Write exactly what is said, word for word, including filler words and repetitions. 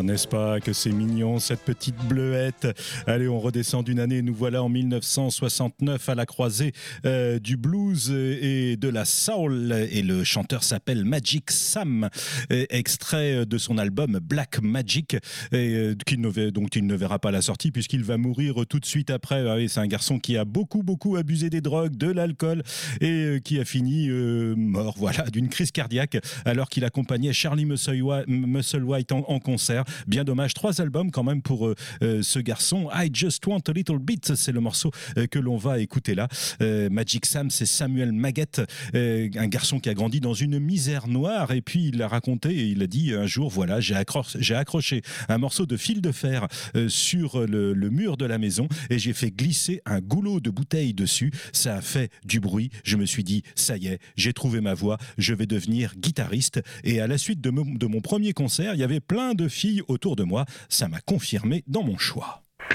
Oh, n'est-ce pas que c'est mignon, cette petite bleuette. Allez, on redescend d'une année. Nous voilà en mille neuf cent soixante-neuf à la croisée euh, du blues et de la soul. Et le chanteur s'appelle Magic Sam, et extrait de son album Black Magic, et, euh, qu'il ne, dont il ne verra pas la sortie puisqu'il va mourir tout de suite après. Ah oui, c'est un garçon qui a beaucoup, beaucoup abusé des drogues, de l'alcool et euh, qui a fini euh, mort, voilà, d'une crise cardiaque alors qu'il accompagnait Charlie Musselwhite en, en concert. Bien dommage, trois albums quand même pour euh, euh, ce garçon. I Just Want a Little Bit, c'est le morceau euh, que l'on va écouter là. Euh, Magic Sam, c'est Samuel Maggett, euh, un garçon qui a grandi dans une misère noire, et puis il a raconté et il a dit un jour, voilà, j'ai, accro- j'ai accroché un morceau de fil de fer euh, sur le, le mur de la maison et j'ai fait glisser un goulot de bouteille dessus. Ça a fait du bruit. Je me suis dit, ça y est, j'ai trouvé ma voie, je vais devenir guitariste. Et à la suite de, me, de mon premier concert, il y avait plein de filles autour de moi. Ça m'a confirmé dans mon choix.